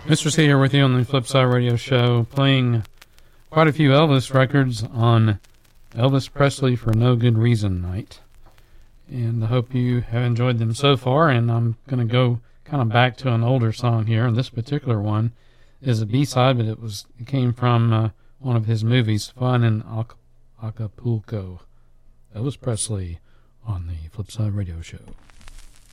Mr. C here with you on the Flipside Radio Show, playing quite a few Elvis records on Elvis Presley for No Good Reason night. And I hope you have enjoyed them so far, and I'm going to go kind of back to an older song here. And this particular one is a B-side, but it came from one of his movies, Fun in Acapulco. Elvis Presley on the Flipside Radio Show.